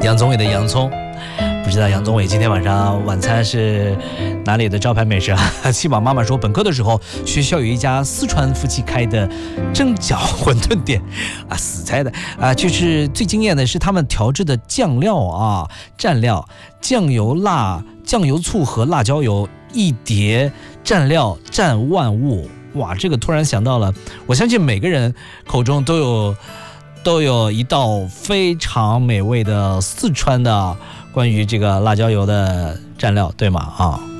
杨宗纬的洋葱。不知道杨宗纬今天晚上晚餐是哪里的招牌美食啊？七宝妈妈说，本科的时候学校有一家四川夫妻开的蒸饺馄饨店啊，死猜的啊，就是最惊艳的是他们调制的酱料啊，蘸料酱油、醋和辣椒油一碟蘸料蘸万物。哇，这个突然想到了，我相信每个人口中都有一道非常美味的四川的关于这个辣椒油的蘸料，对吗？啊。